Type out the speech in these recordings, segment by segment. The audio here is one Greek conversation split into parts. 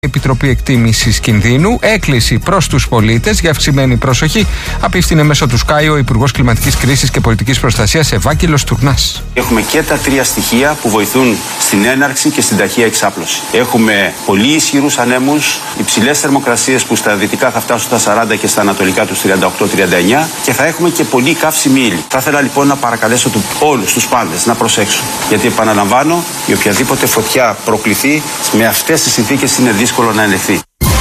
Επιτροπή Εκτίμησης Κινδύνου, έκκληση προς τους πολίτες για αυξημένη προσοχή, απίφθινε μέσω του Sky ο Υπουργός Κλιματικής Κρίσης και Πολιτικής Προστασίας Ευάγγελος Τουρνάς. Έχουμε και τα τρία στοιχεία που βοηθούν στην έναρξη και στην ταχεία εξάπλωση. Έχουμε πολύ ισχυρούς ανέμους, υψηλές θερμοκρασίες που στα δυτικά θα φτάσουν στα 40 και στα ανατολικά τους 38-39 και θα έχουμε και πολύ καύσιμη ύλη. Θα ήθελα λοιπόν να παρακαλέσω όλους τους πάντες να προσέξουν. Γιατί επαναλαμβάνω, η οποιαδήποτε φωτιά προκληθεί με αυτές τις συνθήκες είναι δύσκολο να ελεγχθεί.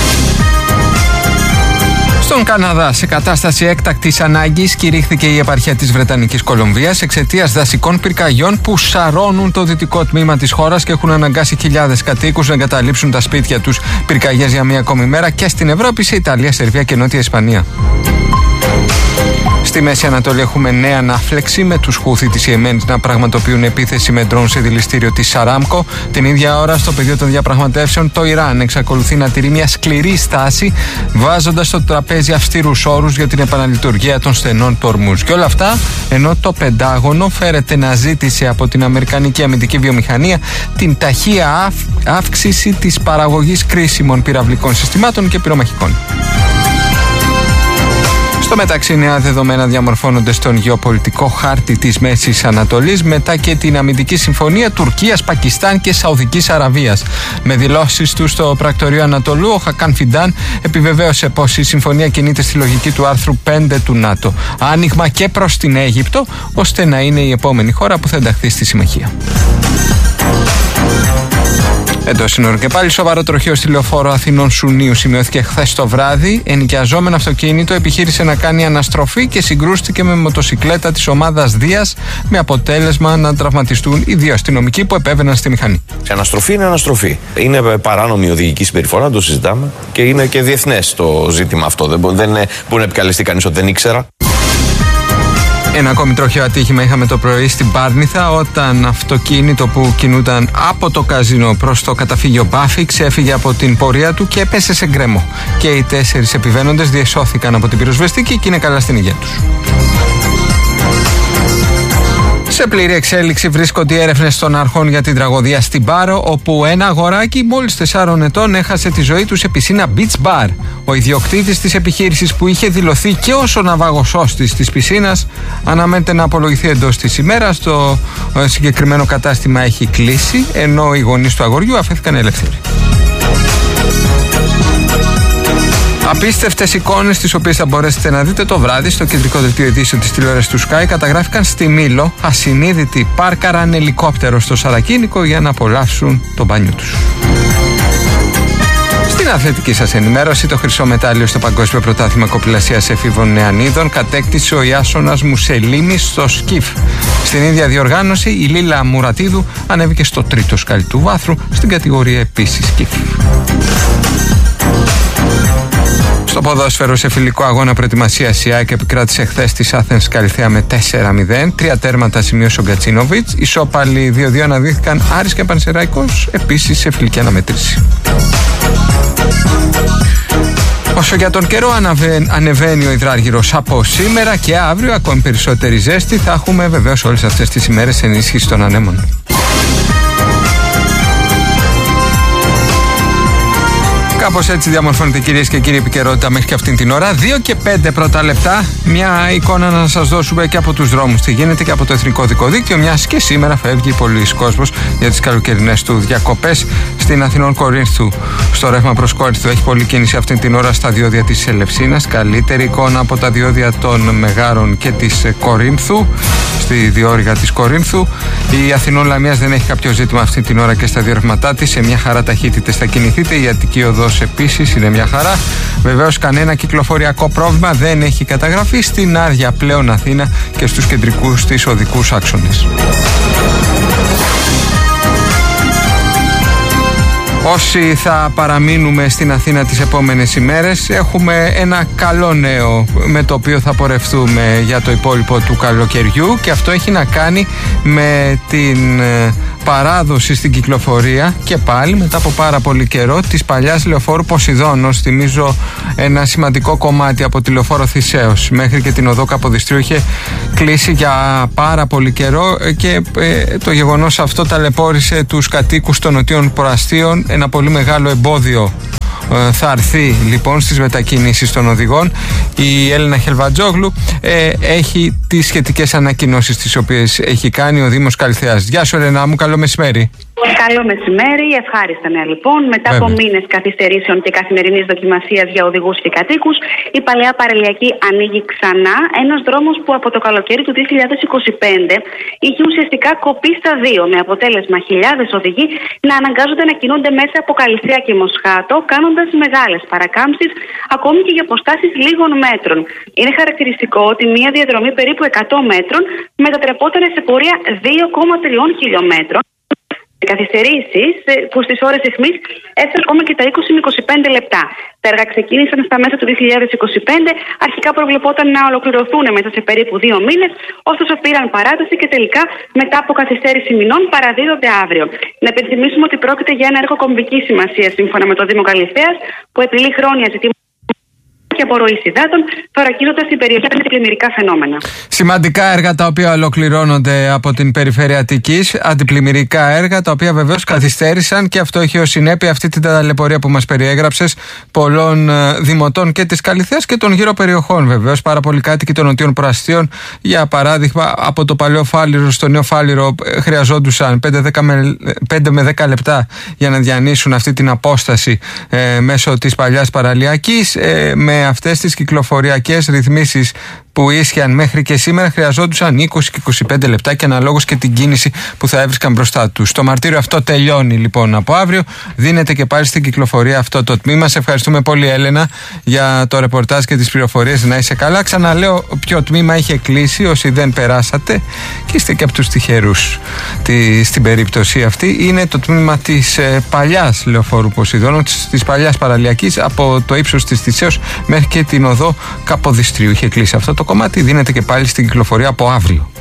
Στον Καναδά, σε κατάσταση έκτακτης ανάγκης, κηρύχθηκε η επαρχία της Βρετανικής Κολομβίας εξαιτίας δασικών πυρκαγιών που σαρώνουν το δυτικό τμήμα της χώρας και έχουν αναγκάσει χιλιάδες κατοίκους να εγκαταλείψουν τα σπίτια τους. Πυρκαγιές για μία ακόμη μέρα και στην Ευρώπη, σε Ιταλία, Σερβία και Νότια Ισπανία. Στη Μέση Ανατολή έχουμε νέα ανάφλεξη με τους Χούθι της Ιεμένης να πραγματοποιούν επίθεση με ντρόν σε δηληστήριο της Αράμκο. Την ίδια ώρα, στο πεδίο των διαπραγματεύσεων, το Ιράν εξακολουθεί να τηρεί μια σκληρή στάση, βάζοντας στο τραπέζι αυστηρούς όρους για την επαναλειτουργία των στενών του Ορμούζ. Και όλα αυτά ενώ το Πεντάγωνο φέρεται να ζήτησε από την Αμερικανική αμυντική βιομηχανία την ταχεία αύξηση της παραγωγής κρίσιμων πυραυλικών συστημάτων και πυρομαχικών. Στο μεταξύ, νέα δεδομένα διαμορφώνονται στον γεωπολιτικό χάρτη της Μέσης Ανατολής μετά και την αμυντική συμφωνία Τουρκίας, Πακιστάν και Σαουδικής Αραβίας. Με δηλώσεις του στο πρακτορείο Ανατολού, ο Χακάν Φιντάν επιβεβαίωσε πως η συμφωνία κινείται στη λογική του άρθρου 5 του ΝΑΤΟ. Άνοιγμα και προς την Αίγυπτο, ώστε να είναι η επόμενη χώρα που θα ενταχθεί στη συμμαχία. Εντός συνόρων και πάλι, σοβαρό τροχαίο στη λεωφόρο Αθηνών Σουνίου σημειώθηκε χθες το βράδυ. Ενοικιαζόμενο αυτοκίνητο επιχείρησε να κάνει αναστροφή και συγκρούστηκε με μοτοσικλέτα της ομάδας Δίας, με αποτέλεσμα να τραυματιστούν οι δύο αστυνομικοί που επέβαιναν στη μηχανή. Η αναστροφή είναι αναστροφή. Είναι παράνομη οδηγική συμπεριφορά, το συζητάμε, και είναι και διεθνές το ζήτημα αυτό. Δεν μπορεί να επικαλεστεί κανείς ότι δεν ήξερα. Ένα ακόμη τροχαίο ατύχημα είχαμε το πρωί στην Πάρνηθα, όταν αυτοκίνητο που κινούταν από το καζίνο προς το καταφύγιο Μπάφη ξέφυγε από την πορεία του και έπεσε σε γκρεμό. Και οι 4 επιβαίνοντες διεσώθηκαν από την πυροσβεστική και είναι καλά στην υγεία τους. Σε πλήρη εξέλιξη βρίσκονται οι έρευνες των αρχών για την τραγωδία στην Πάρο, όπου ένα αγοράκι μόλις 4 ετών έχασε τη ζωή του σε πισίνα Beach Bar. Ο ιδιοκτήτης της επιχείρησης, που είχε δηλωθεί και ως ο ναυαγοσώστης της πισίνας, αναμένεται να απολογηθεί εντός της ημέρας. Το συγκεκριμένο κατάστημα έχει κλείσει, ενώ οι γονείς του αγοριού αφέθηκαν ελεύθεροι. Απίστευτες εικόνες, τις οποίες θα μπορέσετε να δείτε το βράδυ στο κεντρικό δελτίο ειδήσεων της τηλεόρασης του Sky, καταγράφηκαν στη Μήλο. Ασυνείδητοι πάρκαραν ελικόπτερο στο Σαρακίνικο για να απολαύσουν το μπάνιο τους. Στην αθλητική σας ενημέρωση, το χρυσό μετάλλιο στο Παγκόσμιο Πρωτάθλημα Κοπηλασίας Εφήβων Νεανίδων κατέκτησε ο Ιάσονας Μουσελίνης στο σκιφ. Στην ίδια διοργάνωση, η Λίλα Μουρατίδου ανέβηκε στο 3ο σκάλι του βάθρου, στην κατηγορία επίσης σκιφ. Στο ποδόσφαιρο, σε φιλικό αγώνα προετοιμασίας, η ΑΕΚ επικράτησε χθες της Άθενς Καλυθέα με 4-0. 3 τέρματα σημείωσε ο Γκατσίνοβιτς. Ισόπαλοι 2-2 αναδείχθηκαν Άρης και Πανσεραϊκός, επίσης σε φιλική αναμέτρηση. Όσο για τον καιρό, ανεβαίνει ο υδράργυρος από σήμερα και αύριο, ακόμη περισσότερη ζέστη. Θα έχουμε βεβαίως όλες αυτές τις ημέρες ενίσχυση των ανέμων. Κάπως έτσι διαμορφώνεται, κυρίες και κύριοι, επικαιρότητα μέχρι και αυτήν την ώρα. 2 και 5 πρώτα λεπτά. Μια εικόνα να σας δώσουμε και από τους δρόμους τι γίνεται και από το Εθνικό Δικοδίκτυο, μιας και σήμερα φεύγει πολλής κόσμος για τις καλοκαιρινές του διακοπές. Στην Αθηνών Κορίνθου, στο ρεύμα προς Κόρινθο, έχει πολλή κίνηση αυτήν την ώρα στα διόδια της Ελευσίνας. Καλύτερη εικόνα από τα διόδια των Μεγάρων και της Κορίνθου, στη διόρυγα της Κορίνθου. Η Αθηνών Λαμίας δεν έχει κάποιο ζήτημα αυτή την ώρα και στα διορθματά της. Σε μια χαρά ταχύτητες θα κινηθείτε. Η Αττική Οδός επίσης είναι μια χαρά. Βεβαίως, κανένα κυκλοφοριακό πρόβλημα δεν έχει καταγραφεί στην Άδεια πλέον Αθήνα και στους κεντρικούς της οδικούς άξονες. Όσοι θα παραμείνουμε στην Αθήνα τις επόμενες ημέρες, έχουμε ένα καλό νέο με το οποίο θα πορευτούμε για το υπόλοιπο του καλοκαιριού, και αυτό έχει να κάνει με την παράδοση στην κυκλοφορία και πάλι μετά από πάρα πολύ καιρό της παλιάς λεωφόρου Ποσειδώνος. Θυμίζω ένα σημαντικό κομμάτι από τη λεωφόρο Θησέως μέχρι και την οδό Καποδιστρίου είχε κλείσει για πάρα πολύ καιρό και το γεγονός αυτό ταλαιπώρησε τους κατοίκους των νοτίων προαστίων. Ένα πολύ μεγάλο εμπόδιο θα έρθει λοιπόν στις μετακινήσεις των οδηγών. Η Έλενα Χελβατζόγλου έχει τις σχετικές ανακοινώσεις τις οποίες έχει κάνει ο Δήμος Καλυθέας. Γεια σου Έλενα μου, καλό μεσημέρι. Καλό μεσημέρι, ευχάριστα νέα λοιπόν. Μετά από μήνες καθυστερήσεων και καθημερινής δοκιμασίας για οδηγούς και κατοίκους, η παλαιά παραλιακή ανοίγει ξανά, ένας δρόμος που από το καλοκαίρι του 2025 είχε ουσιαστικά κοπεί στα δύο, με αποτέλεσμα χιλιάδες οδηγοί να αναγκάζονται να κινούνται μέσα από Καλυθέα και Μοσχάτο, κάνοντας μεγάλες παρακάμψεις ακόμη και για αποστάσεις λίγων μέτρων. Είναι χαρακτηριστικό ότι μια διαδρομή περίπου 100 μέτρων μετατρεπόταν σε πορεία 2,3 χιλιόμετρων. Καθυστερήσεις που στις ώρες αιχμής έφτασαν ακόμα και τα 20 με 25 λεπτά. Τα έργα ξεκίνησαν στα μέσα του 2025, αρχικά προβλεπόταν να ολοκληρωθούν μέσα σε περίπου 2 μήνες, ωστόσο πήραν παράταση και τελικά μετά από καθυστέρηση μηνών παραδίδονται αύριο. Να υπενθυμίσουμε ότι πρόκειται για ένα έργο κομβικής σημασίας σύμφωνα με το Δήμο Καλυθέας που επιλύει χρόνια ζητήματα και απορροής υδάτων, θωρακίζοντας την περιοχή με αντιπλημμυρικά φαινόμενα. Σημαντικά έργα τα οποία ολοκληρώνονται από την περιφέρεια Αττικής, αντιπλημμυρικά έργα τα οποία βεβαίως καθυστέρησαν και αυτό έχει ως συνέπεια αυτή την ταλαιπωρία που μας περιέγραψες πολλών δημοτών και της Καλυθέας και των γύρω περιοχών βεβαίως. Πάρα πολλοί κάτοικοι των νοτίων προαστίων, για παράδειγμα, από το παλαιό Φάληρο στο νέο Φάληρο χρειαζόντουσαν 5 με 10 λεπτά για να διανύσουν αυτή την απόσταση μέσω της παλιάς παραλιακής. Με αυτές τις κυκλοφοριακές ρυθμίσεις που ίσχυαν μέχρι και σήμερα χρειαζόντουσαν 20 και 25 λεπτά και αναλόγως και την κίνηση που θα έβρισκαν μπροστά τους. Το μαρτύριο αυτό τελειώνει λοιπόν από αύριο. Δίνεται και πάλι στην κυκλοφορία αυτό το τμήμα. Σε ευχαριστούμε πολύ Έλενα για το ρεπορτάζ και τις πληροφορίες. Να είσαι καλά. Ξαναλέω ποιο τμήμα είχε κλείσει όσοι δεν περάσατε και είστε και από τους τυχερούς στην περίπτωση αυτή. Είναι το τμήμα της παλιάς λεωφόρου Ποσειδώνων, της παλιάς παραλιακής από το ύψος της Θησέως μέχρι και την οδό Καποδιστρίου. Είχε κλείσει αυτό το κομμάτι, δίνεται και πάλι στην κυκλοφορία από αύριο.